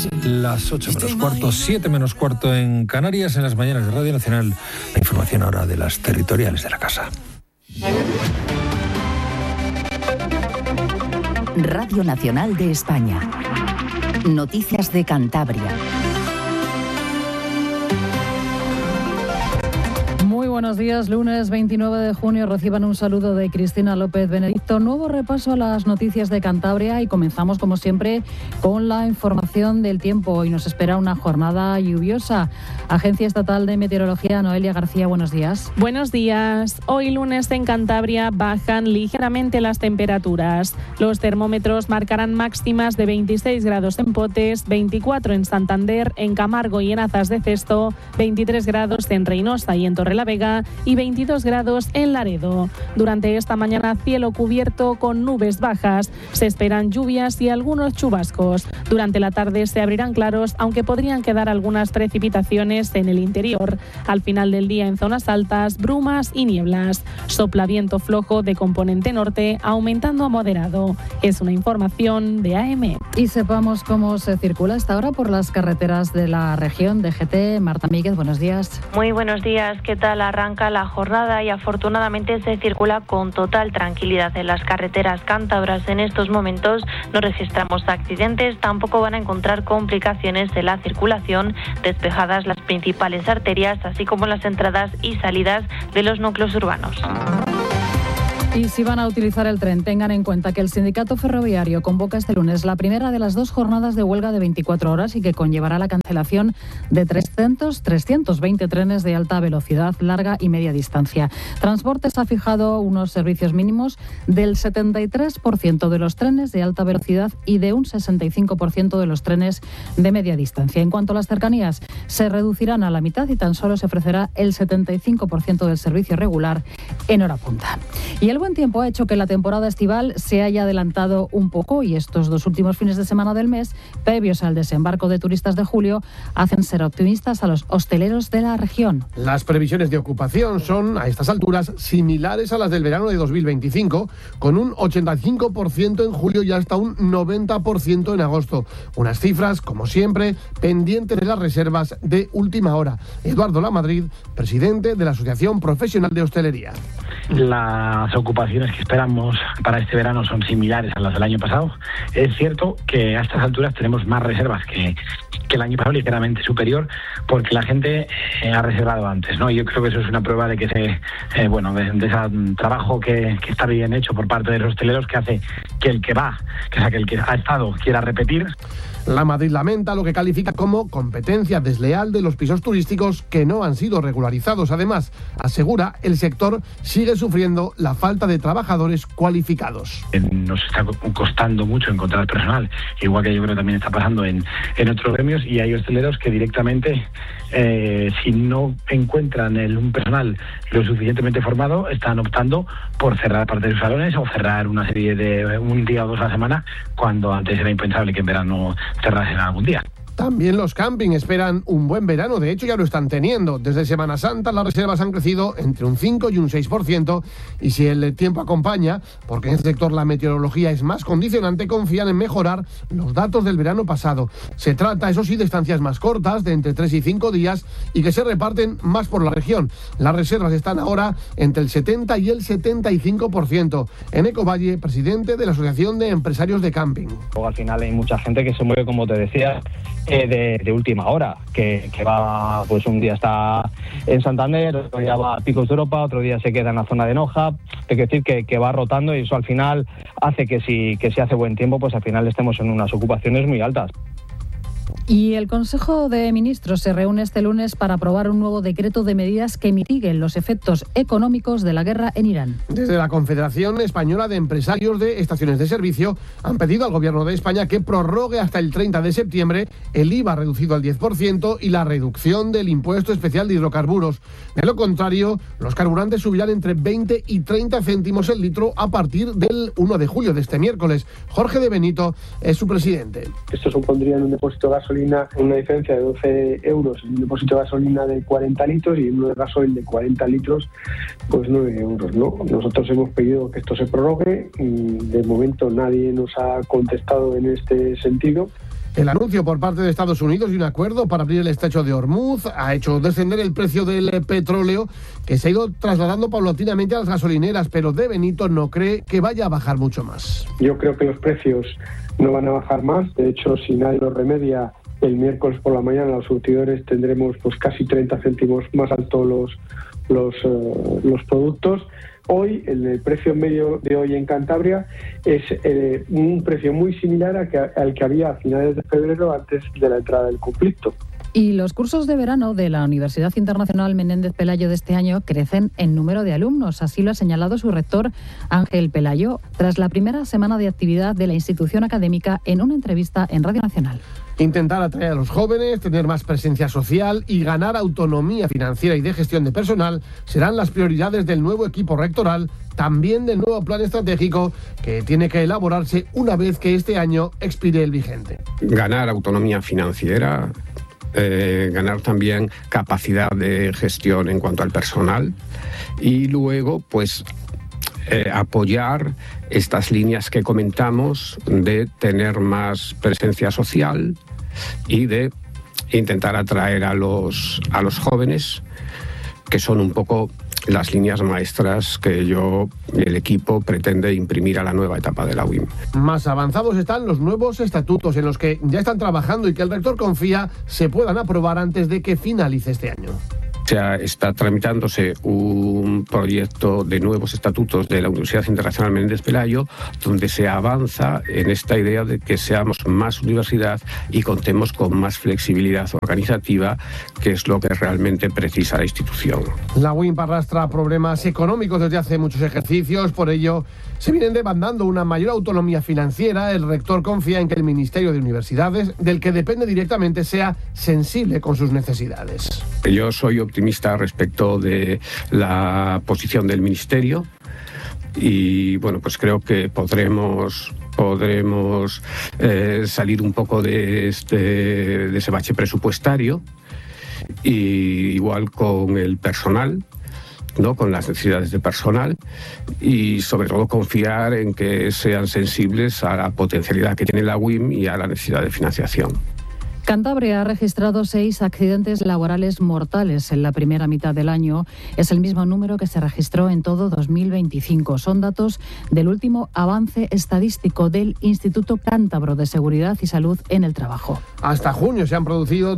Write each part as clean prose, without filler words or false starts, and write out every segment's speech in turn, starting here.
Es las 8 menos cuarto, 7 menos cuarto en Canarias, en las mañanas de Radio Nacional. La información ahora de las territoriales de la casa. Radio Nacional de España. Noticias de Cantabria. Muy buenos días, lunes 29 de junio. Reciban un saludo de Cristina López Benedicto. Nuevo repaso a las noticias de Cantabria y comenzamos, como siempre, con la información del tiempo. Hoy nos espera una jornada lluviosa. Agencia Estatal de Meteorología, Noelia García, buenos días. Buenos días. Hoy lunes en Cantabria bajan ligeramente las temperaturas. Los termómetros marcarán máximas de 26 grados en Potes, 24 en Santander, en Camargo y en Azas de Cesto, 23 grados en Reynosa y en Torrelavega y 22 grados en Laredo. Durante esta mañana, cielo cubierto con nubes bajas. Se esperan lluvias y algunos chubascos. Durante la tarde se abrirán claros, aunque podrían quedar algunas precipitaciones en el interior. Al final del día, en zonas altas, brumas y nieblas. Sopla viento flojo de componente norte, aumentando a moderado. Es una información de AM. Y sepamos cómo se circula hasta ahora por las carreteras de la región. DGT, Marta Míguez, buenos días. Muy buenos días. ¿Qué tal? Arranca la jornada y afortunadamente se circula con total tranquilidad en las carreteras cántabras. En estos momentos no registramos accidentes, tampoco van a encontrar complicaciones en la circulación, despejadas las principales arterias, así como las entradas y salidas de los núcleos urbanos. Y si van a utilizar el tren, tengan en cuenta que el sindicato ferroviario convoca este lunes la primera de las 2 jornadas de huelga de 24 horas y que conllevará la cancelación de 320 trenes de alta velocidad, larga y media distancia. Transportes ha fijado unos servicios mínimos del 73% de los trenes de alta velocidad y de un 65% de los trenes de media distancia. En cuanto a las cercanías, se reducirán a la mitad y tan solo se ofrecerá el 75% del servicio regular en hora punta. Y el buen tiempo ha hecho que la temporada estival se haya adelantado un poco y estos 2 últimos fines de semana del mes, previos al desembarco de turistas de julio, hacen ser optimistas a los hosteleros de la región. Las previsiones de ocupación son, a estas alturas, similares a las del verano de 2025, con un 85% en julio y hasta un 90% en agosto. Unas cifras, como siempre, pendientes de las reservas de última hora. Eduardo Lamadrid, presidente de la Asociación Profesional de Hostelería. Las ocupaciones que esperamos para este verano son similares a las del año pasado. Es cierto que a estas alturas tenemos más reservas que el año pasado, ligeramente superior, porque la gente ha reservado antes, ¿no? Y yo creo que eso es una prueba de que de ese trabajo que está bien hecho por parte de los hosteleros, que hace que el que va, que el que ha estado, quiera repetir. Lamadrid lamenta lo que califica como competencia desleal de los pisos turísticos que no han sido regularizados. Además, asegura, el sector sigue sufriendo la falta de trabajadores cualificados. Nos está costando mucho encontrar personal, igual que yo creo que también está pasando en otros gremios, y hay hosteleros que directamente, si no encuentran un personal lo suficientemente formado, están optando por cerrar parte de sus salones o cerrar una serie de un día o 2 a la semana, cuando antes era impensable que en verano cerrasen algún día. También los camping esperan un buen verano, de hecho ya lo están teniendo. Desde Semana Santa las reservas han crecido entre un 5 y un 6%, y si el tiempo acompaña, porque en este sector la meteorología es más condicionante, confían en mejorar los datos del verano pasado. Se trata, eso sí, de estancias más cortas, de entre 3 y 5 días, y que se reparten más por la región. Las reservas están ahora entre el 70 y el 75%. Eneco Valle, presidente de la Asociación de Empresarios de Camping. Al final hay mucha gente que se mueve, como te decía, de última hora, que va, pues un día está en Santander, otro día va a Picos de Europa, otro día se queda en la zona de Noja. Es decir, que va rotando, y eso al final hace que si hace buen tiempo, pues al final estemos en unas ocupaciones muy altas. Y el Consejo de Ministros se reúne este lunes para aprobar un nuevo decreto de medidas que mitiguen los efectos económicos de la guerra en Irán. Desde la Confederación Española de Empresarios de Estaciones de Servicio han pedido al Gobierno de España que prorrogue hasta el 30 de septiembre el IVA reducido al 10% y la reducción del impuesto especial de hidrocarburos. De lo contrario, los carburantes subirán entre 20 y 30 céntimos el litro a partir del 1 de julio de este miércoles. Jorge de Benito es su presidente. Esto supondría en un depósito de gasolina una diferencia de 12 euros en un depósito de gasolina de 40 litros y en uno de gasoil de 40 litros, pues 9 euros, ¿no? Nosotros hemos pedido que esto se prorrogue y de momento nadie nos ha contestado en este sentido. El anuncio por parte de Estados Unidos de un acuerdo para abrir el estrecho de Hormuz ha hecho descender el precio del petróleo, que se ha ido trasladando paulatinamente a las gasolineras, pero De Benito no cree que vaya a bajar mucho más. Yo creo que los precios no van a bajar más. De hecho, si nadie lo remedia, el miércoles por la mañana los surtidores tendremos pues casi 30 céntimos más altos los productos. Hoy, el precio medio de hoy en Cantabria es un precio muy similar al que había a finales de febrero, antes de la entrada del conflicto. Y los cursos de verano de la Universidad Internacional Menéndez Pelayo de este año crecen en número de alumnos. Así lo ha señalado su rector, Ángel Pelayo, tras la primera semana de actividad de la institución académica en una entrevista en Radio Nacional. Intentar atraer a los jóvenes, tener más presencia social y ganar autonomía financiera y de gestión de personal serán las prioridades del nuevo equipo rectoral, también del nuevo plan estratégico que tiene que elaborarse una vez que este año expire el vigente. Ganar autonomía financiera, ganar también capacidad de gestión en cuanto al personal y luego pues apoyar estas líneas que comentamos de tener más presencia social y de intentar atraer a los jóvenes, que son un poco las líneas maestras que el equipo pretende imprimir a la nueva etapa de la UIM. Más avanzados están los nuevos estatutos en los que ya están trabajando y que el rector confía se puedan aprobar antes de que finalice este año. O sea, está tramitándose un proyecto de nuevos estatutos de la Universidad Internacional Menéndez Pelayo, donde se avanza en esta idea de que seamos más universidad y contemos con más flexibilidad organizativa, que es lo que realmente precisa la institución. La UIM arrastra problemas económicos desde hace muchos ejercicios, por ello se vienen demandando una mayor autonomía financiera. El rector confía en que el Ministerio de Universidades, del que depende directamente, sea sensible con sus necesidades. Yo soy optimista respecto de la posición del Ministerio y bueno, pues creo que podremos salir un poco de ese bache presupuestario, y igual con el personal, ¿no?, con las necesidades de personal, y sobre todo confiar en que sean sensibles a la potencialidad que tiene la UIM y a la necesidad de financiación. Cantabria ha registrado 6 accidentes laborales mortales en la primera mitad del año. Es el mismo número que se registró en todo 2025. Son datos del último avance estadístico del Instituto Cántabro de Seguridad y Salud en el Trabajo. Hasta junio se han producido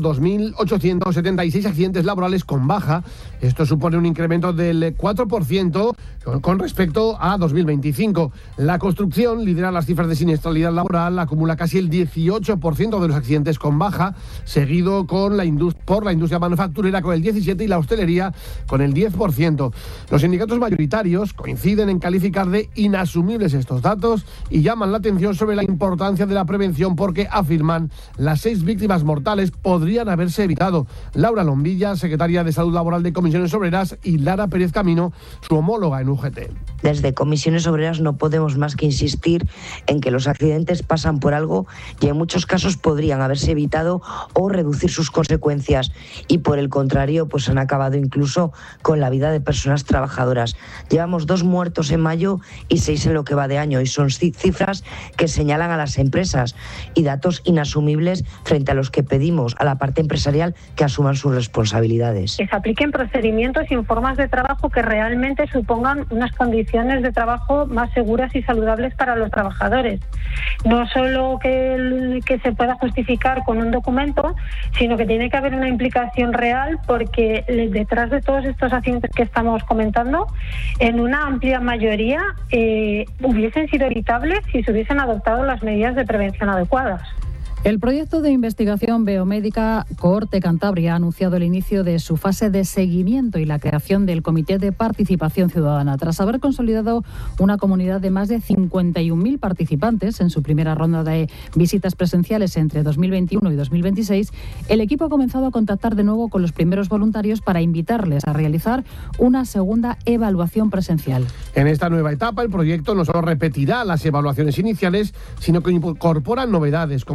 2.876 accidentes laborales con baja. Esto supone un incremento del 4% con respecto a 2025. La construcción lidera las cifras de siniestralidad laboral, acumula casi el 18% de los accidentes con baja, seguido por la industria manufacturera con el 17% y la hostelería con el 10%. Los sindicatos mayoritarios coinciden en calificar de inasumibles estos datos y llaman la atención sobre la importancia de la prevención, porque afirman las 6 víctimas mortales podrían haberse evitado. Laura Lombilla, secretaria de Salud Laboral de Comisiones Obreras, y Lara Pérez Camino, su homóloga en UGT. Desde Comisiones Obreras no podemos más que insistir en que los accidentes pasan por algo y en muchos casos podrían haberse evitado o reducir sus consecuencias, y por el contrario pues han acabado incluso con la vida de personas trabajadoras. Llevamos 2 muertos en mayo y 6 en lo que va de año, y son cifras que señalan a las empresas y datos inasumibles frente a los que pedimos a la parte empresarial que asuman sus responsabilidades. Que se apliquen procedimientos y formas de trabajo que realmente supongan unas condiciones de trabajo más seguras y saludables para los trabajadores. No solo que se pueda justificar con un documento, sino que tiene que haber una implicación real, porque detrás de todos estos accidentes que estamos comentando, en una amplia mayoría hubiesen sido evitables si se hubiesen adoptado las medidas de prevención adecuadas. El proyecto de investigación biomédica Cohorte Cantabria ha anunciado el inicio de su fase de seguimiento y la creación del Comité de Participación Ciudadana. Tras haber consolidado una comunidad de más de 51.000 participantes en su primera ronda de visitas presenciales entre 2021 y 2026, el equipo ha comenzado a contactar de nuevo con los primeros voluntarios para invitarles a realizar una segunda evaluación presencial. En esta nueva etapa, el proyecto no solo repetirá las evaluaciones iniciales, sino que incorpora novedades como la ampliación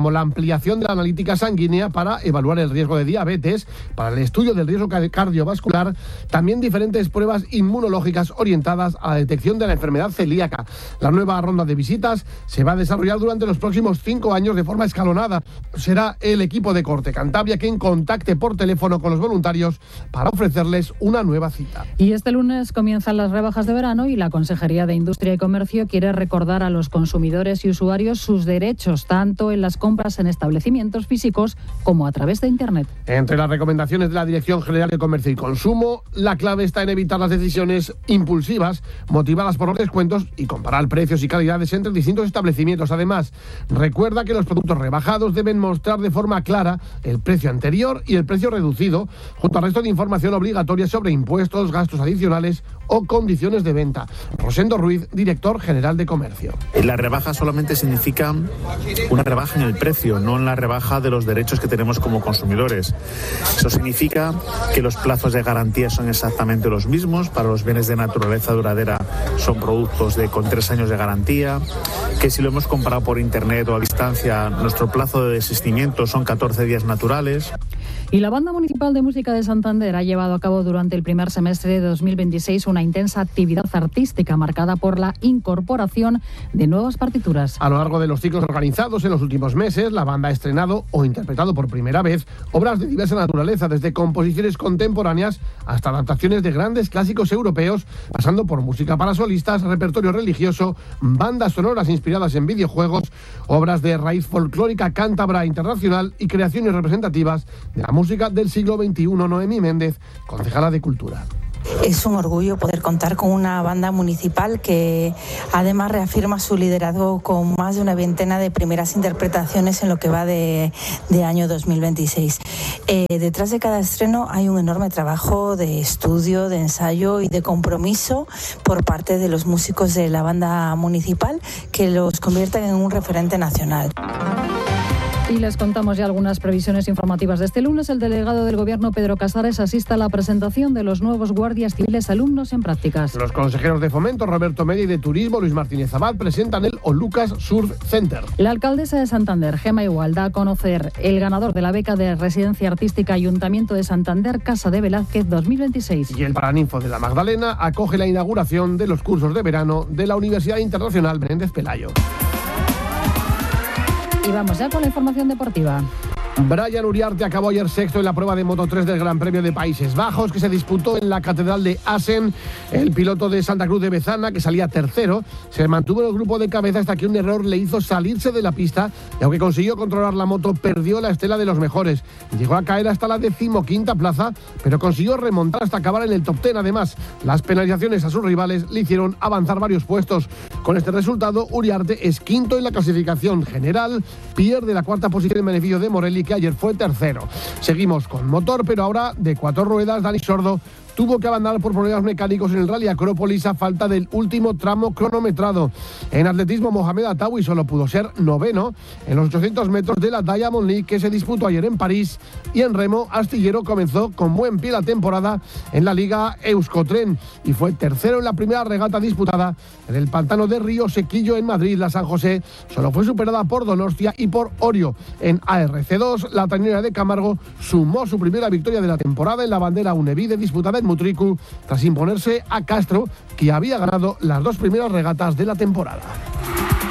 ampliación de la analítica sanguínea para evaluar el riesgo de diabetes, para el estudio del riesgo cardiovascular, también diferentes pruebas inmunológicas orientadas a la detección de la enfermedad celíaca. La nueva ronda de visitas se va a desarrollar durante los próximos 5 años de forma escalonada. Será el equipo de Corte Cantabria quien contacte por teléfono con los voluntarios para ofrecerles una nueva cita. Y este lunes comienzan las rebajas de verano y la Consejería de Industria y Comercio quiere recordar a los consumidores y usuarios sus derechos, tanto en las compras en establecimientos físicos como a través de Internet. Entre las recomendaciones de la Dirección General de Comercio y Consumo, la clave está en evitar las decisiones impulsivas, motivadas por los descuentos y comparar precios y calidades entre distintos establecimientos. Además, recuerda que los productos rebajados deben mostrar de forma clara el precio anterior y el precio reducido, junto al resto de información obligatoria sobre impuestos, gastos adicionales o condiciones de venta. Rosendo Ruiz, director general de Comercio. La rebaja solamente significa una rebaja en el precio, no en la rebaja de los derechos que tenemos como consumidores. Eso significa que los plazos de garantía son exactamente los mismos. Para los bienes de naturaleza duradera son productos con 3 años de garantía, que si lo hemos comprado por internet o a distancia, nuestro plazo de desistimiento son 14 días naturales. Y la Banda Municipal de Música de Santander ha llevado a cabo durante el primer semestre de 2026 una intensa actividad artística marcada por la incorporación de nuevas partituras. A lo largo de los ciclos organizados en los últimos meses, la banda ha estrenado o interpretado por primera vez obras de diversa naturaleza, desde composiciones contemporáneas hasta adaptaciones de grandes clásicos europeos, pasando por música para solistas, repertorio religioso, bandas sonoras inspiradas en videojuegos, obras de raíz folclórica cántabra internacional y creaciones representativas de la música del siglo XXI. Noemí Méndez, concejala de Cultura. Es un orgullo poder contar con una banda municipal que además reafirma su liderazgo con más de una veintena de primeras interpretaciones en lo que va de año 2026. Detrás de cada estreno hay un enorme trabajo de estudio, de ensayo y de compromiso por parte de los músicos de la banda municipal que los convierten en un referente nacional. Y les contamos ya algunas previsiones informativas de este lunes. El delegado del Gobierno, Pedro Casares, asiste a la presentación de los nuevos guardias civiles alumnos en prácticas. Los consejeros de Fomento, Roberto Media, y de Turismo, Luis Martínez Abad, presentan el Olucas Surf Center. La alcaldesa de Santander, Gemma Igual, da a conocer el ganador de la beca de Residencia Artística Ayuntamiento de Santander, Casa de Velázquez 2026. Y el Paraninfo de la Magdalena acoge la inauguración de los cursos de verano de la Universidad Internacional Menéndez Pelayo. Y vamos ya con la información deportiva. Brian Uriarte acabó ayer sexto en la prueba de Moto3 del Gran Premio de Países Bajos, que se disputó en la Catedral de Assen. El piloto de Santa Cruz de Bezana, que salía tercero, se mantuvo en el grupo de cabeza hasta que un error le hizo salirse de la pista, y aunque consiguió controlar la moto, perdió la estela de los mejores. Llegó a caer hasta la 15ª plaza, pero consiguió remontar hasta acabar en el top 10. Además, las penalizaciones a sus rivales le hicieron avanzar varios puestos. Con este resultado, Uriarte es quinto en la clasificación general, pierde la 4ª posición en beneficio de Morelli, que ayer fue tercero. Seguimos con motor, pero ahora de 4 ruedas. Dani Sordo tuvo que abandonar por problemas mecánicos en el Rally Acrópolis a falta del último tramo cronometrado. En atletismo, Mohamed Atawi solo pudo ser noveno en los 800 metros de la Diamond League, que se disputó ayer en París. Y en remo, Astillero comenzó con buen pie la temporada en la Liga Euskotren y fue tercero en la primera regata disputada en el pantano de Río Sequillo en Madrid. La San José solo fue superada por Donostia y por Orio. En ARC2, la trainera de Camargo sumó su primera victoria de la temporada en la bandera Unevide disputada en Mutriku, tras imponerse a Castro, que había ganado las 2 primeras regatas de la temporada.